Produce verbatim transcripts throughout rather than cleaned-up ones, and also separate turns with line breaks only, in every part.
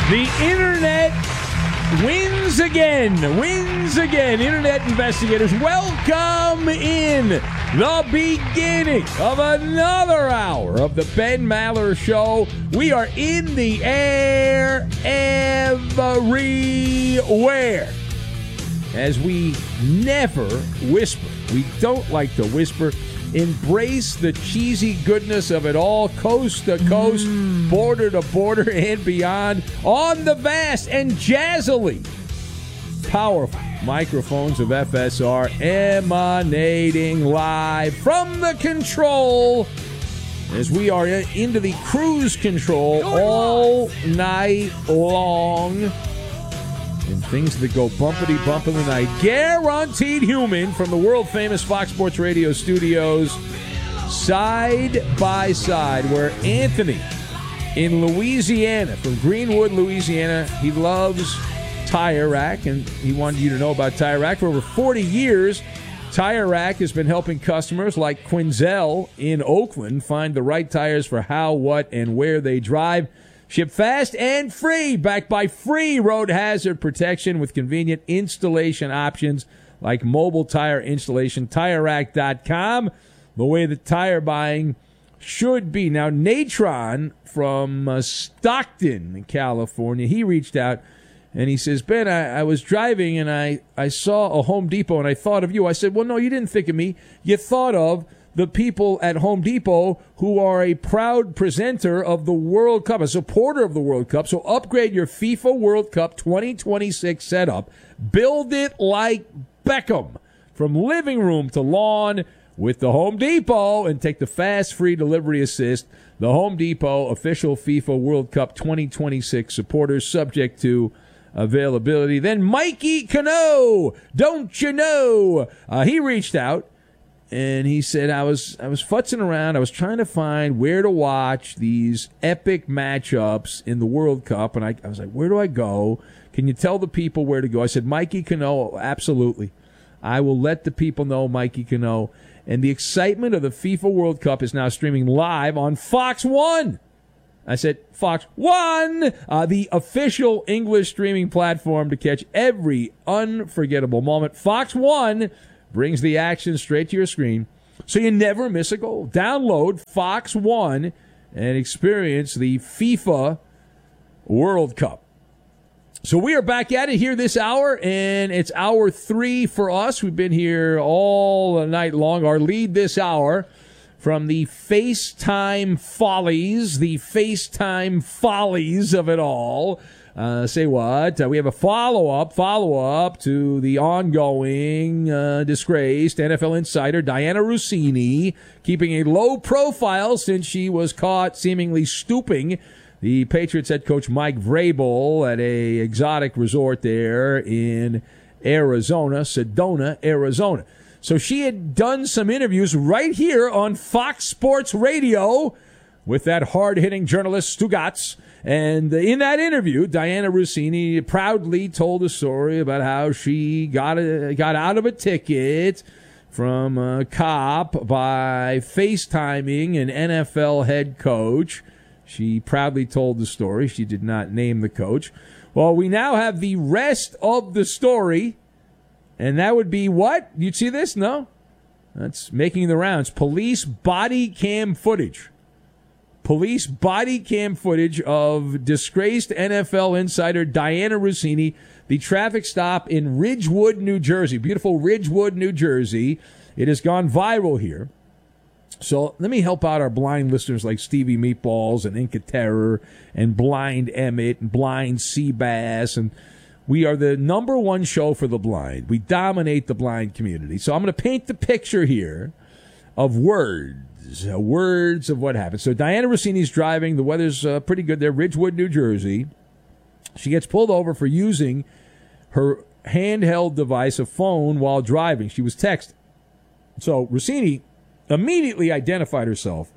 The internet wins again. Wins again. Internet investigators, welcome in the beginning of another hour of the Ben Maller Show. We are in the air everywhere. As we never whisper. We don't like to whisper. Embrace the cheesy goodness of it all, coast to coast, mm. border to border, and beyond, on the vast and jazzily powerful microphones of F S R, emanating live from the control as we are into the cruise control all night long. And things that go bumpity-bump in the night. Guaranteed human from the world-famous Fox Sports Radio studios, side by side, where Anthony in Louisiana, from Greenwood, Louisiana, he loves Tire Rack, and he wanted you to know about Tire Rack. For over forty years, Tire Rack has been helping customers like Quinzel in Oakland find the right tires for how, what, and where they drive. Ship fast and free, backed by free road hazard protection with convenient installation options like mobile tire installation. Tire Rack dot com, the way that tire buying should be. Now, Natron from uh, Stockton, California, he reached out and he says, Ben, I, I was driving and I, I saw a Home Depot and I thought of you. I said, well, no, you didn't think of me. You thought of the people at Home Depot who are a proud presenter of the World Cup, a supporter of the World Cup. So upgrade your FIFA World Cup twenty twenty-six setup. Build it like Beckham, from living room to lawn with the Home Depot, and take the fast, free delivery assist. The Home Depot official FIFA World Cup twenty twenty-six supporters, subject to availability. Then Mikey Cano, don't you know? Uh, he reached out. And he said, I was I was futzing around. I was trying to find where to watch these epic matchups in the World Cup. And I, I was like, where do I go? Can you tell the people where to go? I said, Mikey Cano, absolutely. I will let the people know, Mikey Cano. And the excitement of the FIFA World Cup is now streaming live on Fox One. I said, Fox One, uh, the official English streaming platform to catch every unforgettable moment. Fox One brings the action straight to your screen, so you never miss a goal. Download Fox One and experience the FIFA World Cup. So we are back at it here this hour, and it's hour three for us. We've been here all night long. Our lead this hour from the FaceTime follies, the FaceTime follies of it all. Uh, say what? Uh, we have a follow-up, follow-up to the ongoing uh, disgraced N F L insider Dianna Russini, keeping a low profile since she was caught seemingly stooping the Patriots head coach Mike Vrabel at a exotic resort there in Arizona, Sedona, Arizona. So she had done some interviews right here on Fox Sports Radio with that hard-hitting journalist Stugatz. And in that interview, Dianna Russini proudly told a story about how she got a, got out of a ticket from a cop by FaceTiming an N F L head coach. She proudly told the story. She did not name the coach. Well, we now have the rest of the story, and that would be what? You'd see this? No? That's making the rounds. Police body cam footage. Police body cam footage of disgraced N F L insider Dianna Russini, the traffic stop in Ridgewood, New Jersey. Beautiful Ridgewood, New Jersey. It has gone viral here. So let me help out our blind listeners like Stevie Meatballs and Inca Terror and Blind Emmett and Blind Seabass. And we are the number one show for the blind. We dominate the blind community. So I'm going to paint the picture here of words. Uh, words of what happened. So Dianna Russini's driving. The weather's uh, pretty good there. Ridgewood, New Jersey. She gets pulled over for using her handheld device, a phone, while driving. She was texting. So Russini immediately identified herself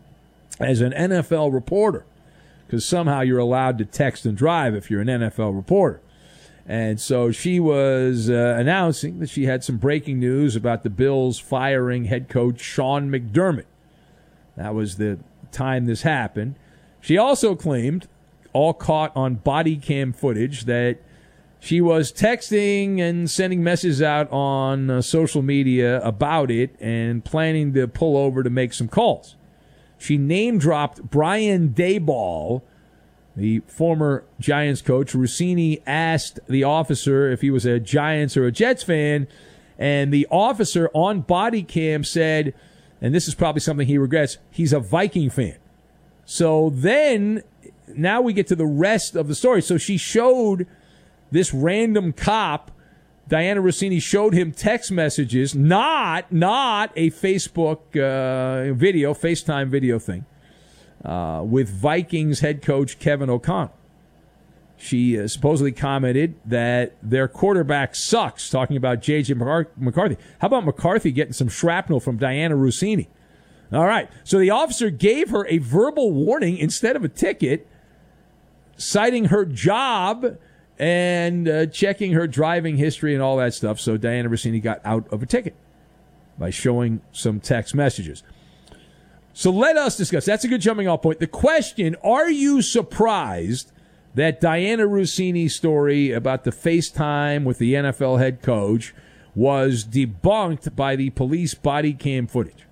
as an N F L reporter, because somehow you're allowed to text and drive if you're an N F L reporter. And so she was uh, announcing that she had some breaking news about the Bills firing head coach Sean McDermott. That was the time this happened. She also claimed all caught on body cam footage that she was texting and sending messages out on uh, social media about it and planning to pull over to make some calls. She name-dropped Brian Daboll, the former Giants coach. Rossini asked the officer if he was a Giants or a Jets fan, and the officer on body cam said, and this is probably something he regrets, he's a Viking fan. So then, now we get to the rest of the story. So she showed this random cop, Diana Rossini showed him text messages, not not a Facebook uh, video, FaceTime video thing, uh, with Vikings head coach Kevin O'Connell. She uh, supposedly commented that their quarterback sucks, talking about J J McCarthy. How about McCarthy getting some shrapnel from Diana Rossini? All right, so the officer gave her a verbal warning instead of a ticket, citing her job and uh, checking her driving history and all that stuff. So Diana Rossini got out of a ticket by showing some text messages. So let us discuss. That's a good jumping off point. The question, are you surprised that Diana Rossini's story about the FaceTime with the N F L head coach was debunked by the police body cam footage?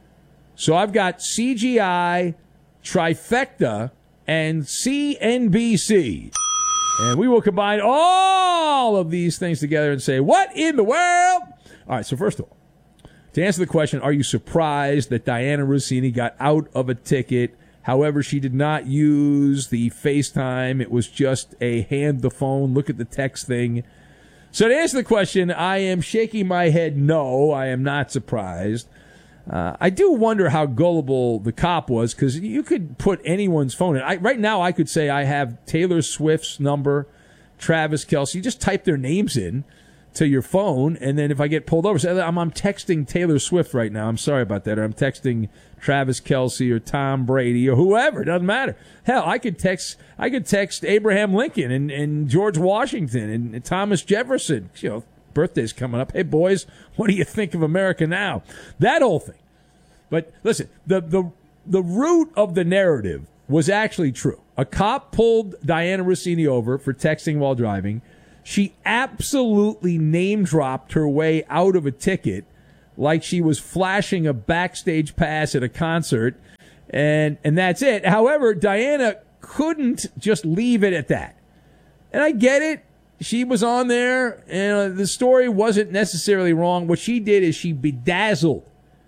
So I've got C G I, Trifecta, and C N B C. And we will combine all of these things together and say, what in the world? All right, so first of all, to answer the question, are you surprised that Diana Rossini got out of a ticket? However, she did not use the FaceTime. It was just a hand the phone, look at the text thing. So to answer the question, I am shaking my head no, I am not surprised. Uh, I do wonder how gullible the cop was, because you could put anyone's phone in. I, right now, I could say I have Taylor Swift's number, Travis Kelce. You just type their names in to your phone, and then if I get pulled over, say, I'm, I'm texting Taylor Swift right now. I'm sorry about that. Or I'm texting Travis Kelce or Tom Brady or whoever. It doesn't matter. Hell, I could text I could text Abraham Lincoln and, and George Washington and, and Thomas Jefferson. You know, birthday's coming up. Hey, boys, what do you think of America now? That whole thing. But listen, the, the, the root of the narrative was actually true. A cop pulled Diana Rossini over for texting while driving. She absolutely name-dropped her way out of a ticket like she was flashing a backstage pass at a concert, and, and that's it. However, Diana couldn't just leave it at that. And I get it. She was on there, and uh, the story wasn't necessarily wrong. What she did is she bedazzled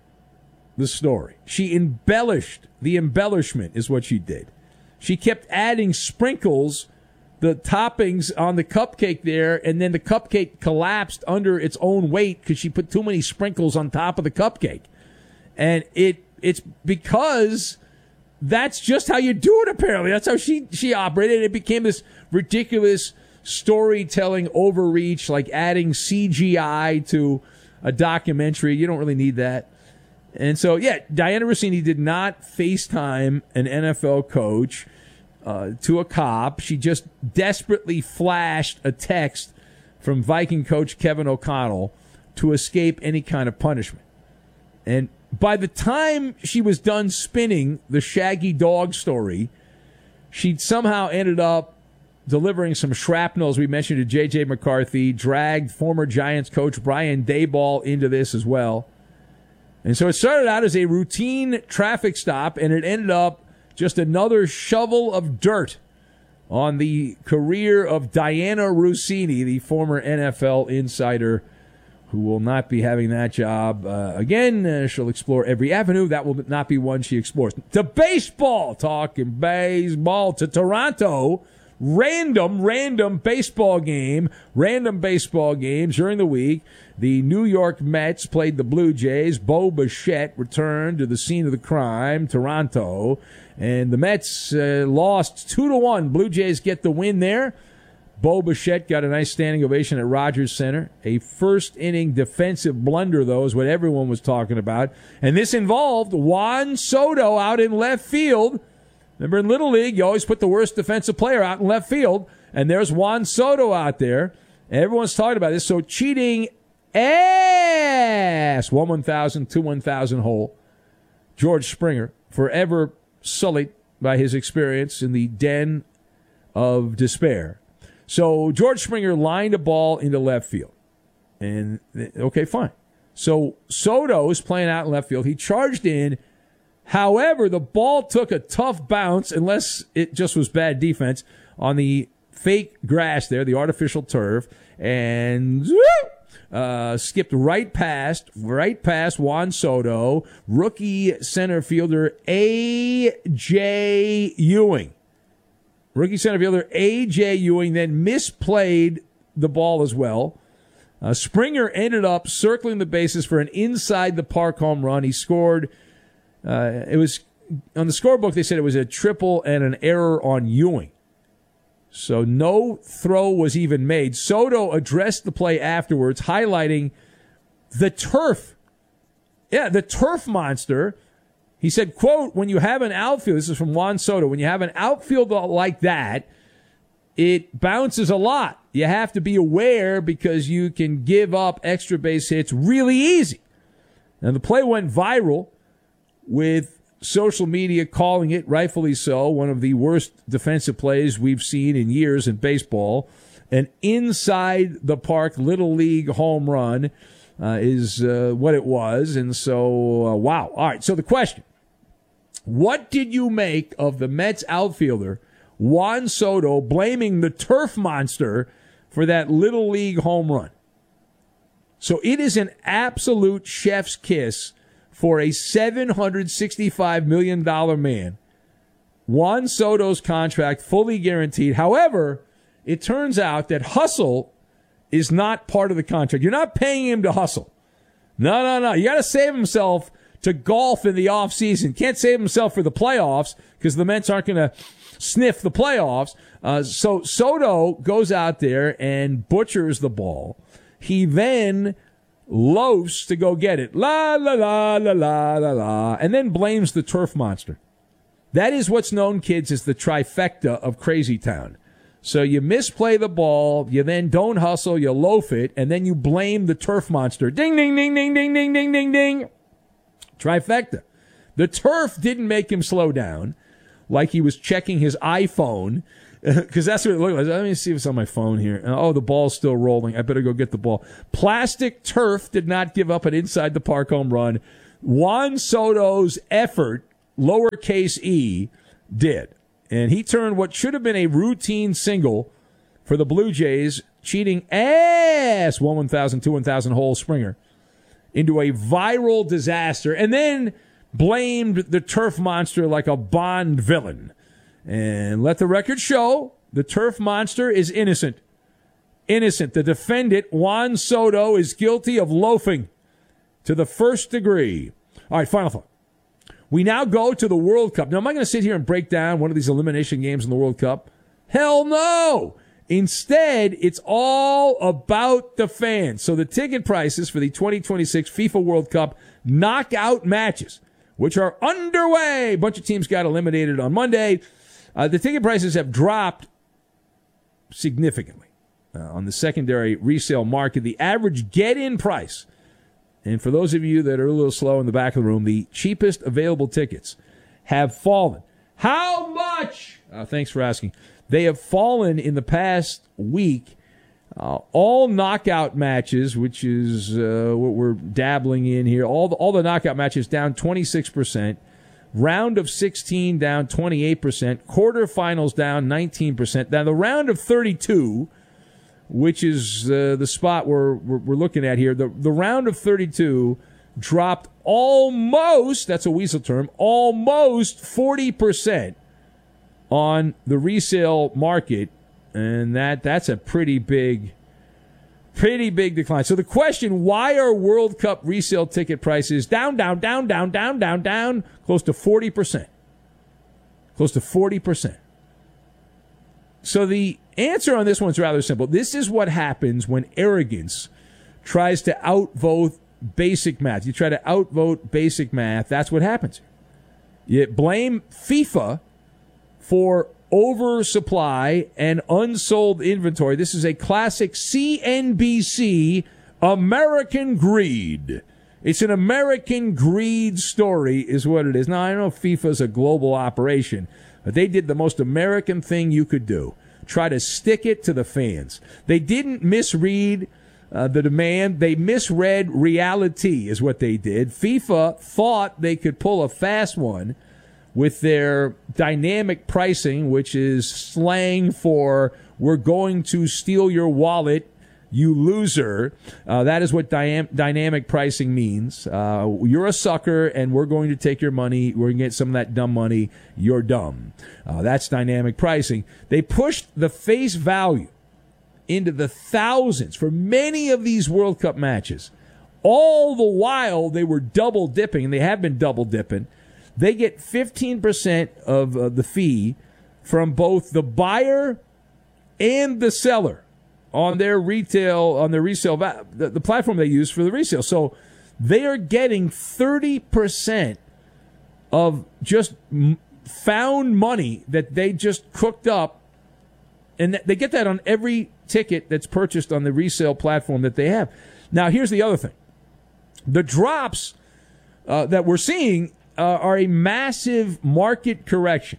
the story. She embellished. The embellishment is what she did. She kept adding sprinkles, the toppings on the cupcake there, and then the cupcake collapsed under its own weight because she put too many sprinkles on top of the cupcake. And it it's because that's just how you do it, apparently. That's how she, she operated. It became this ridiculous storytelling overreach, like adding C G I to a documentary. You don't really need that. And so, yeah, Diana Rossini did not FaceTime an N F L coach uh, to a cop. She just desperately flashed a text from Viking coach Kevin O'Connell to escape any kind of punishment. And by the time she was done spinning the Shaggy Dog story, she'd somehow ended up delivering some shrapnel, as we mentioned, to J J McCarthy, dragged former Giants coach Brian Daboll into this as well. And so it started out as a routine traffic stop, and it ended up just another shovel of dirt on the career of Diana Rossini, the former N F L insider, who will not be having that job uh, again. Uh, she'll explore every avenue. That will not be one she explores. To baseball, talking baseball, to Toronto. Random, random baseball game, random baseball games during the week. The New York Mets played the Blue Jays. Bo Bichette returned to the scene of the crime, Toronto. And the Mets uh, lost two to one. Blue Jays get the win there. Bo Bichette got a nice standing ovation at Rogers Center. A first-inning defensive blunder, though, is what everyone was talking about. And this involved Juan Soto out in left field. Remember, in Little League, you always put the worst defensive player out in left field, and there's Juan Soto out there. Everyone's talking about this. So cheating ass. One one thousand, two one thousand hole. George Springer, forever sullied by his experience in the den of despair. So George Springer lined a ball into left field. And, okay, fine. So Soto is playing out in left field. He charged in. However, the ball took a tough bounce, unless it just was bad defense, on the fake grass there, the artificial turf, and uh, skipped right past, right past Juan Soto, rookie center fielder A J. Ewing. Rookie center fielder A J. Ewing then misplayed the ball as well. Uh, Springer ended up circling the bases for an inside-the-park home run. He scored. Uh, it was on the scorebook. They said it was a triple and an error on Ewing. So no throw was even made. Soto addressed the play afterwards, highlighting the turf. Yeah, the turf monster. He said, quote, when you have an outfield, this is from Juan Soto, when you have an outfield like that, it bounces a lot. You have to be aware because you can give up extra base hits really easy. Now, the play went viral with social media calling it, rightfully so, one of the worst defensive plays we've seen in years in baseball. An inside-the-park Little League home run uh, is uh, what it was. And so, uh, wow. All right, so the question, what did you make of the Mets outfielder, Juan Soto, blaming the turf monster for that Little League home run? So it is an absolute chef's kiss for a seven hundred sixty-five million dollars man. Juan Soto's contract fully guaranteed. However, it turns out that hustle is not part of the contract. You're not paying him to hustle. No, no, no. You got to save himself to golf in the offseason. Can't save himself for the playoffs because the Mets aren't going to sniff the playoffs. Uh, so Soto goes out there and butchers the ball. He then loafs to go get it. La, la, la, la, la, la, la. And then blames the turf monster. That is what's known, kids, as the trifecta of Crazy Town. So you misplay the ball, you then don't hustle, you loaf it, and then you blame the turf monster. Ding, ding, ding, ding, ding, ding, ding, ding, ding. Trifecta. The turf didn't make him slow down like he was checking his iPhone, because that's what it looked like. Let me see if it's on my phone here. Oh, the ball's still rolling. I better go get the ball. Plastic turf did not give up an inside-the-park home run. Juan Soto's effort, lowercase e, did. And he turned what should have been a routine single for the Blue Jays, cheating ass one one thousand, two one thousand hole Springer, into a viral disaster, and then blamed the turf monster like a Bond villain. And let the record show, the turf monster is innocent. Innocent. The defendant, Juan Soto, is guilty of loafing to the first degree. All right, final thought. We now go to the World Cup. Now, am I going to sit here and break down one of these elimination games in the World Cup? Hell no! Instead, it's all about the fans. So the ticket prices for the twenty twenty-six FIFA World Cup knockout matches, which are underway. A bunch of teams got eliminated on Monday. Uh, the ticket prices have dropped significantly uh, on the secondary resale market. The average get-in price, and for those of you that are a little slow in the back of the room, the cheapest available tickets have fallen. How much? Uh, thanks for asking. They have fallen in the past week. Uh, all knockout matches, which is uh, what we're dabbling in here, all the, all the knockout matches down twenty-six percent. Round of sixteen down twenty-eight percent. Quarterfinals down nineteen percent. Now, the round of thirty-two, which is uh, the spot we're, we're, we're looking at here, the, the round of thirty-two dropped almost, that's a weasel term, almost forty percent on the resale market. And that that's a pretty big, pretty big decline. So the question, why are World Cup resale ticket prices down, down, down, down, down, down, down, close to forty percent? Close to forty percent. So the answer on this one's rather simple. This is what happens when arrogance tries to outvote basic math. You try to outvote basic math, that's what happens. You blame FIFA for oversupply and unsold inventory. This is a classic C N B C American greed. It's an American greed story is what it is. Now, I know FIFA's a global operation, but they did the most American thing you could do. try to stick it to the fans. They didn't misread uh, the demand. They misread reality is what they did. FIFA thought they could pull a fast one with their dynamic pricing, which is slang for we're going to steal your wallet, you loser. Uh, that is what dy- dynamic pricing means. Uh, you're a sucker, and we're going to take your money. We're going to get some of that dumb money. You're dumb. Uh, that's dynamic pricing. They pushed the face value into the thousands for many of these World Cup matches. All the while, they were double dipping, and they have been double dipping. They get fifteen percent of uh, the fee from both the buyer and the seller on their retail, on their resale, the, the platform they use for the resale. So they are getting thirty percent of just m- found money that they just cooked up. And th- they get that on every ticket that's purchased on the resale platform that they have. Now, here's the other thing. The drops uh, that we're seeing uh, are a massive market correction.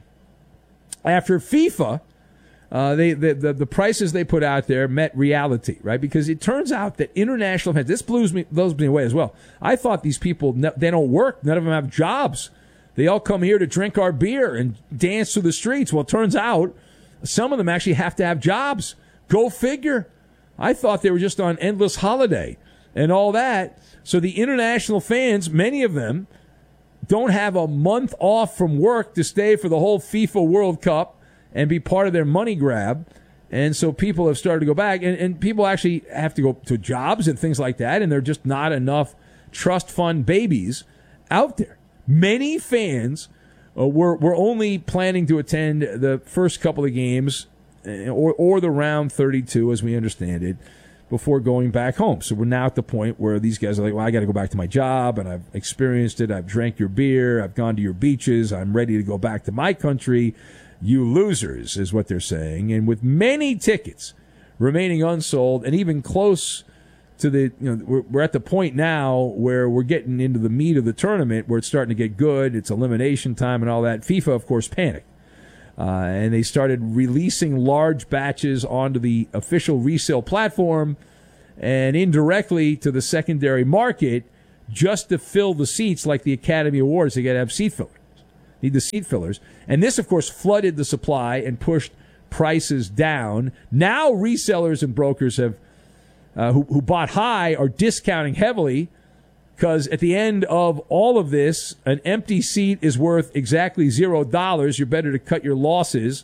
After FIFA, Uh, they the, the the prices they put out there met reality, right? Because it turns out that international fans, this blows me blows me away as well. I thought these people, they don't work. None of them have jobs. They all come here to drink our beer and dance through the streets. Well, it turns out some of them actually have to have jobs. Go figure. I thought they were just on endless holiday and all that. So the international fans, many of them, don't have a month off from work to stay for the whole FIFA World Cup and be part of their money grab. And so people have started to go back, and, and people actually have to go to jobs and things like that, and there are just not enough trust fund babies out there. Many fans uh, were, were only planning to attend the first couple of games uh, or, or the round thirty-two, as we understand it, before going back home. So we're now at the point where these guys are like, well, I got to go back to my job, and I've experienced it. I've drank your beer. I've gone to your beaches. I'm ready to go back to my country. You losers, is what they're saying. And with many tickets remaining unsold and even close to the, you know, we're, we're at the point now where we're getting into the meat of the tournament where it's starting to get good. It's elimination time and all that. FIFA, of course, panicked. Uh, and they started releasing large batches onto the official resale platform and indirectly to the secondary market just to fill the seats like the Academy Awards. They got to have seat fillers. Need the seat fillers. And this, of course, flooded the supply and pushed prices down. Now resellers and brokers have uh, who, who bought high are discounting heavily because at the end of all of this, an empty seat is worth exactly zero dollars. You're better to cut your losses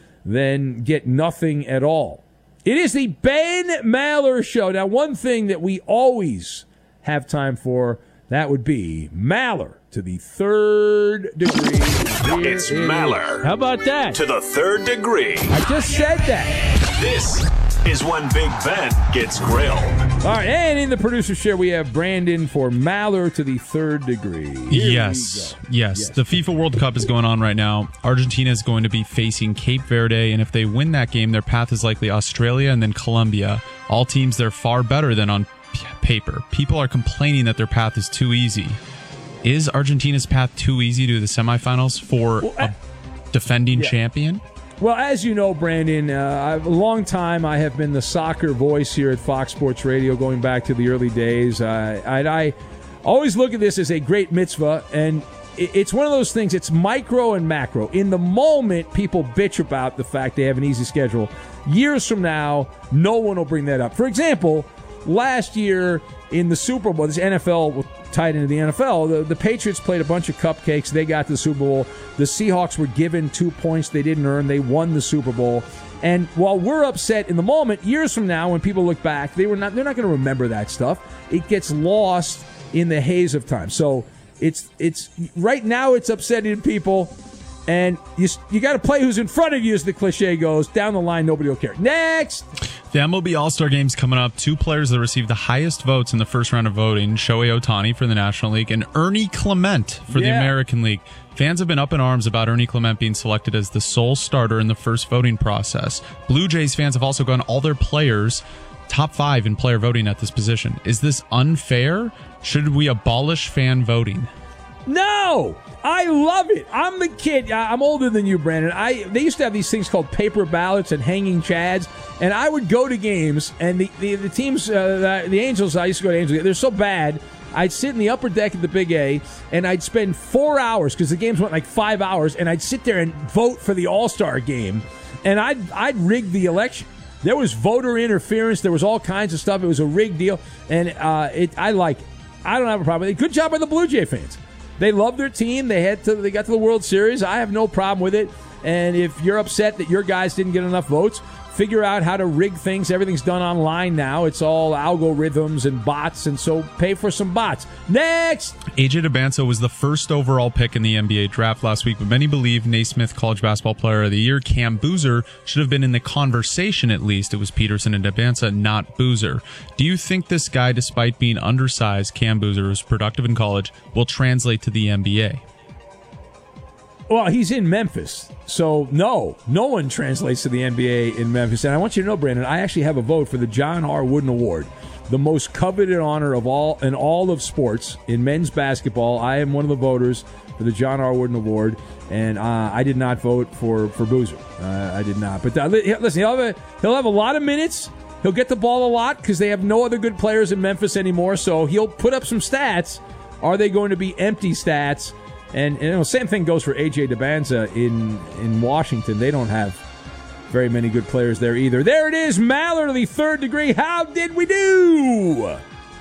than get nothing at all. It is the Ben Maller Show. Now, one thing that we always have time for, that would be Maller to the third degree. Here
it's Maller.
How about that?
To the third degree.
I just said that.
This is when Big Ben gets grilled.
All right, and in the producer chair, we have Brandon for Maller to the third degree. Here
yes, yes, yes. The FIFA World Cup is going on right now. Argentina is going to be facing Cape Verde, and if they win that game, their path is likely Australia and then Colombia. All teams, they're far better than on paper. People are complaining that their path is too easy. Is Argentina's path too easy to the semifinals for well, a defending yeah. champion?
Well, as you know, Brandon, uh, I've, a long time I have been the soccer voice here at Fox Sports Radio, going back to the early days. Uh, I, I always look at this as a great mitzvah, and it, it's one of those things, it's micro and macro. In the moment, people bitch about the fact they have an easy schedule. Years from now, no one will bring that up. For example, last year in the Super Bowl, this N F L tied into the N F L, the, the Patriots played a bunch of cupcakes. They got the Super Bowl. The Seahawks were given two points they didn't earn. They won the Super Bowl. And while we're upset in the moment, years from now, when people look back, they were not. They're not going to remember that stuff. It gets lost in the haze of time. So it's it's right now it's upsetting people. And you you got to play who's in front of you, as the cliche goes. Down the line, nobody will care. Next!
The M L B All-Star Game's coming up. Two players that received the highest votes in the first round of voting, Shohei Ohtani for the National League and Ernie Clement for yeah. the American League. Fans have been up in arms about Ernie Clement being selected as the sole starter in the first voting process. Blue Jays fans have also gone all their players top five in player voting at this position. Is this unfair? Should we abolish fan voting?
No! I love it. I'm the kid. I'm older than you, Brandon. I They used to have these things called paper ballots and hanging chads, and I would go to games, and the, the, the teams, uh, the, the Angels, I used to go to Angels, they're so bad, I'd sit in the upper deck at the Big A, and I'd spend four hours, because the games went like five hours, and I'd sit there and vote for the All-Star game, and I'd, I'd rig the election. There was voter interference. There was all kinds of stuff. It was a rigged deal, and uh, it, I like it. I don't have a problem with it. Good job by the Blue Jay fans. They love their team. They had to. They got to the World Series. I have no problem with it. And if you're upset that your guys didn't get enough votes, figure out how to rig things. Everything's done online now. It's all algorithms and bots, and so pay for some bots. Next!
A J Debinsa was the first overall pick in the N B A draft last week, but many believe Naismith College Basketball Player of the Year Cam Boozer should have been in the conversation at least. It was Peterson and Debinsa, not Boozer. Do you think this guy, despite being undersized, Cam Boozer, was productive in college, will translate to the N B A?
Well, he's in Memphis, so no, no one translates to the N B A in Memphis. And I want you to know, Brandon, I actually have a vote for the John R. Wooden Award, the most coveted honor of all in all of sports in men's basketball. I am one of the voters for the John R. Wooden Award, and uh, I did not vote for for Boozer. Uh, I did not. But uh, listen, he'll have, a, he'll have a lot of minutes. He'll get the ball a lot because they have no other good players in Memphis anymore. So he'll put up some stats. Are they going to be empty stats? And, and you know, same thing goes for A J Debinsa in in Washington. They don't have very many good players there either. There it is, Maller to the third degree. How did we do?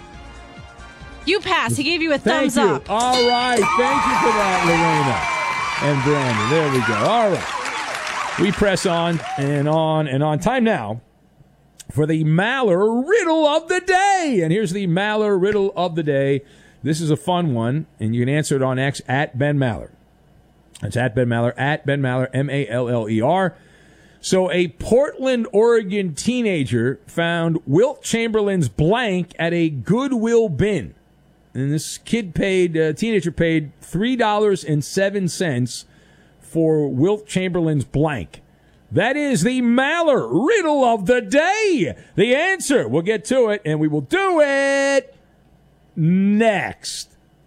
You passed. He gave you a
Thank
thumbs
you.
up.
All right. Thank you for that, Lorena and Brandon. There we go. All right. We press on and on and on. Time now for the Maller Riddle of the Day. And here's the Maller Riddle of the Day. This is a fun one, and you can answer it on X at Ben Maller. It's at Ben Maller, at Ben Maller, M A L L E R. So a Portland, Oregon teenager found Wilt Chamberlain's blank at a Goodwill bin. And this kid paid, uh, teenager paid three dollars and seven cents for Wilt Chamberlain's blank. That is the Maller Riddle of the Day. The answer, we'll get to it, and we will do it next.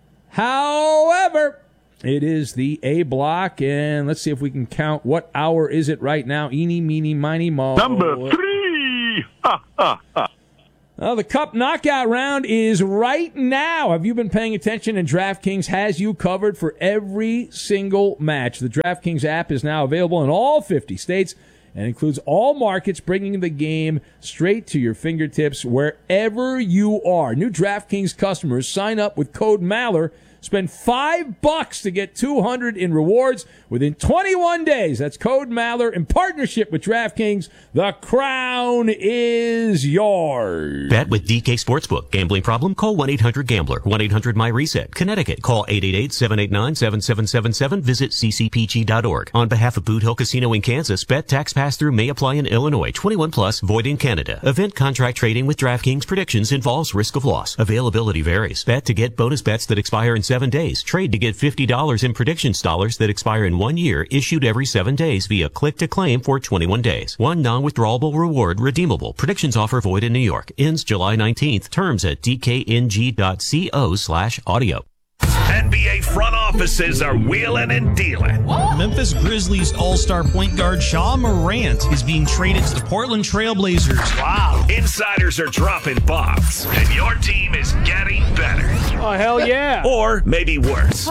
However, it is the A block, and let's see if we can count. What hour is it right now? Eeny, meeny, miny, mo.
Number three. Ha, ha, ha.
Well, the Cup knockout round is right now. Have you been paying attention? And DraftKings has you covered for every single match. The DraftKings app is now available in all fifty states and includes all markets, bringing the game straight to your fingertips wherever you are. New DraftKings customers sign up with code Maller. Spend five bucks to get two hundred in rewards within twenty-one days. That's code Maller in partnership with DraftKings. The crown is yours.
Bet with D K Sportsbook. Gambling problem? Call one eight hundred gambler. one eight hundred my reset. Connecticut. Call eight eight eight, seven eight nine, seven seven seven seven. Visit c c p g dot org. On behalf of Boot Hill Casino in Kansas, bet tax pass-through may apply in Illinois. twenty-one plus, void in Canada. Event contract trading with DraftKings predictions involves risk of loss. Availability varies. Bet to get bonus bets that expire in seven days. Trade to get fifty dollars in predictions dollars that expire in one year, issued every seven days via click to claim for twenty-one days. One non-withdrawable reward redeemable. Predictions offer void in New York. Ends July nineteenth. Terms at d k n g dot co slash audio.
N B A front offices are wheeling and dealing.
Memphis Grizzlies all-star point guard Ja Morant is being traded to the Portland Trail Blazers.
Wow. Insiders are dropping bombs, and your team is getting better.
Oh, hell yeah.
Or maybe worse.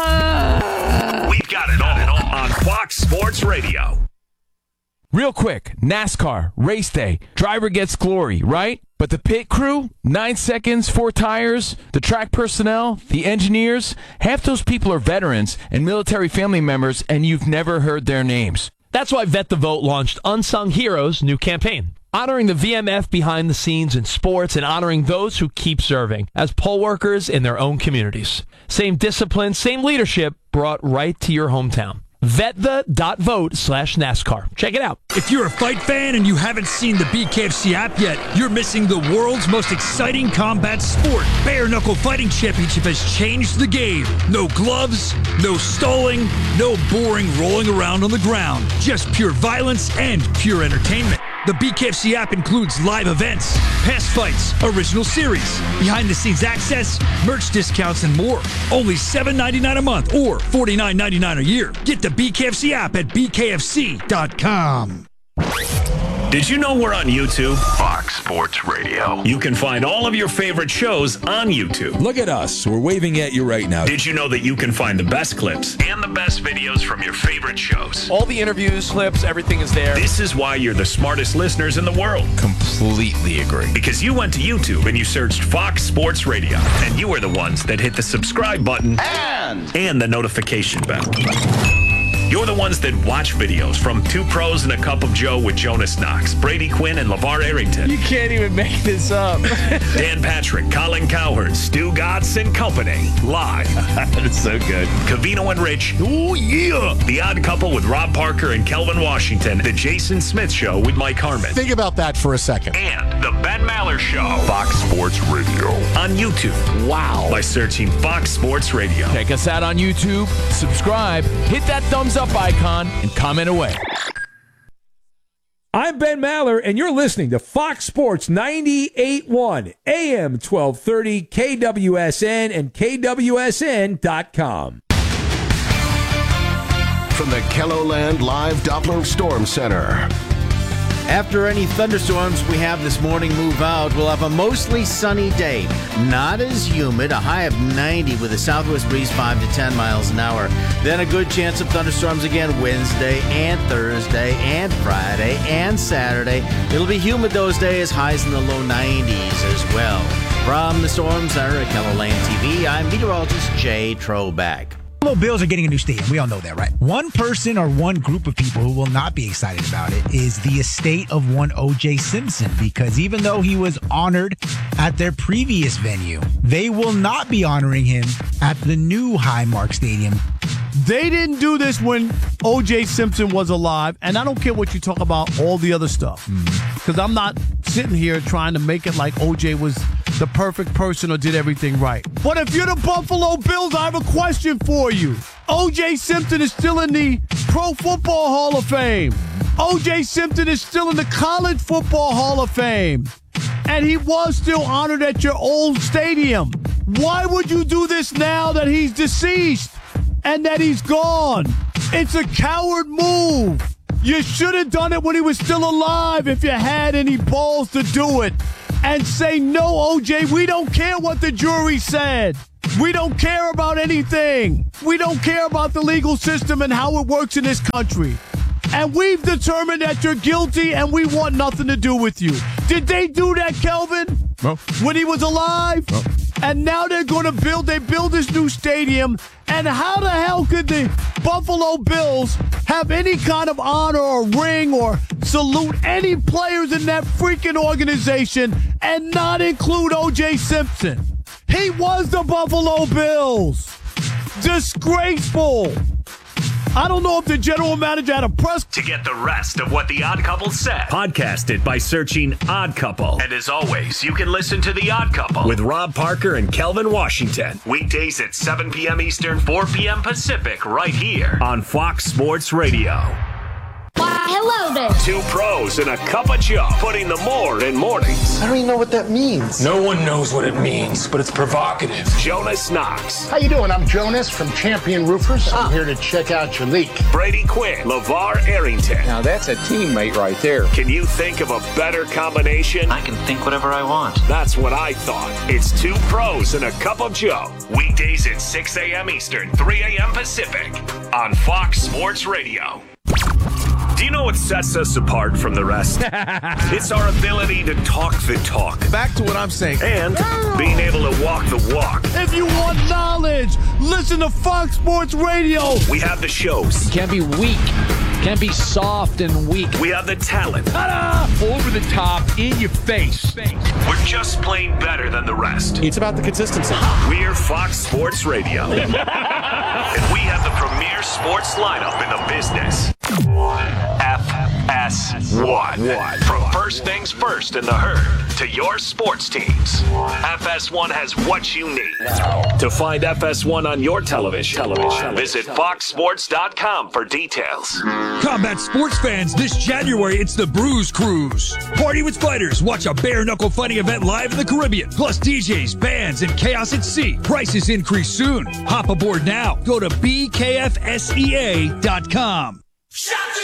We've got it all on Fox Sports Radio.
Real quick, NASCAR, race day, driver gets glory, right? But the pit crew, nine seconds, four tires, the track personnel, the engineers, half those people are veterans and military family members, and you've never heard their names.
That's why Vet the Vote launched Unsung Heroes' new campaign, honoring the V M F behind the scenes in sports and honoring those who keep serving as poll workers in their own communities. Same discipline, same leadership brought right to your hometown. Vetthe.vote slash NASCAR. Check it out.
If you're a fight fan and you haven't seen the B K F C app yet, you're missing the world's most exciting combat sport. Bare Knuckle Fighting Championship has changed the game. No gloves, no stalling, no boring rolling around on the ground. Just pure violence and pure entertainment. The B K F C app includes live events, past fights, original series, behind-the-scenes access, merch discounts, and more. Only seven dollars and ninety-nine cents a month or forty-nine ninety-nine a year. Get the B K F C app at B K F C dot com.
Did you know we're on YouTube? Fox Sports Radio. You can find all of your favorite shows on YouTube.
Look at us. We're waving at you right now.
Did you know that you can find the best clips and the best videos from your favorite shows?
All the interviews, clips, everything is there.
This is why you're the smartest listeners in the world.
Completely agree.
Because you went to YouTube and you searched Fox Sports Radio. And you are the ones that hit the subscribe button and, and the notification bell. You're the ones that watch videos from Two Pros and a Cup of Joe with Jonas Knox, Brady Quinn, and LeVar Arrington.
You can't even make this up.
Dan Patrick, Colin Cowherd, Stu Gatz and Company. Live. That's so good. Covino and Rich. Oh, yeah. The Odd Couple with Rob Parker and Kelvin Washington. The Jason Smith Show with Mike Harmon.
Think about that for a second.
And The Ben Maller Show. Fox Sports Radio. On YouTube. Wow. By searching Fox Sports Radio.
Check us out on YouTube, subscribe, hit that thumbs up icon, and comment away.
I'm Ben Maller, and you're listening to Fox Sports ninety-eight point one, A M twelve thirty, K W S N, and K W S N dot com.
From the Kelloland Live Doppler Storm Center.
After any thunderstorms we have this morning move out, we'll have a mostly sunny day. Not as humid, a high of ninety with a southwest breeze five to ten miles an hour. Then a good chance of thunderstorms again Wednesday and Thursday and Friday and Saturday. It'll be humid those days, highs in the low nineties as well. From the Storm Center at Kelloland T V, I'm meteorologist Jay Troback.
Buffalo Bills are getting a new stadium. We all know that, right? One person or one group of people who will not be excited about it is the estate of one O J Simpson, because even though he was honored at their previous venue, they will not be honoring him at the new Highmark Stadium.
They didn't do this when O J Simpson was alive, and I don't care what you talk about all the other stuff, because I'm not sitting here trying to make it like O J was the perfect person or did everything right. But if you're the Buffalo Bills, I have a question for you. O J Simpson is still in the Pro Football Hall of Fame. O J Simpson is still in the College Football Hall of Fame. And he was still honored at your old stadium. Why would you do this now that he's deceased and that he's gone? It's a coward move. You should have done it when he was still alive if you had any balls to do it. And say, no, O J, we don't care what the jury said. We don't care about anything. We don't care about the legal system and how it works in this country. And we've determined that you're guilty and we want nothing to do with you. Did they do that, Kelvin?
No.
When he was alive?
No.
And now they're going to build, they build this new stadium. And how the hell could the Buffalo Bills have any kind of honor or ring or salute any players in that freaking organization and not include O J Simpson? He was the Buffalo Bills. Disgraceful. I don't know if the general manager had a press.
To get the rest of what The Odd Couple said, podcast it by searching Odd Couple. And as always, you can listen to The Odd Couple with Rob Parker and Kelvin Washington. Weekdays at seven p.m. Eastern, four p.m. Pacific, right here on Fox Sports Radio.
Why, hello there.
Two pros and a cup of Joe, putting the more in mornings.
I don't even know what that means.
No one knows what it means, but it's provocative.
Jonas Knox.
How you doing? I'm Jonas from Champion Roofers. I'm here to check out your leak.
Brady Quinn. LeVar Arrington.
Now that's a teammate right there.
Can you think of a better combination?
I can think whatever I want.
That's what I thought. It's two pros and a cup of Joe. Weekdays at six a.m. Eastern, three a.m. Pacific on Fox Sports Radio. Do you know what sets us apart from the rest? It's our ability to talk the talk.
Back to what I'm saying.
And being able to walk the walk.
If you want knowledge, listen to Fox Sports Radio.
We have the shows.
You can't be weak. Can't be soft and weak.
We have the talent.
Ta-da! Over the top, in your face.
We're just plain better than the rest.
It's about the consistency.
We're Fox Sports Radio. And we have the premier sports lineup in the business. F S one. From first things first in the herd to your sports teams, F S one has what you need. To find F S one on your television, television. visit fox sports dot com for details.
Combat sports fans, this January it's the Bruise Cruise. Party with fighters, watch a bare-knuckle fighting event live in the Caribbean, plus D Js, bands, and chaos at sea. Prices increase soon. Hop aboard now. Go to B K F S E A dot com.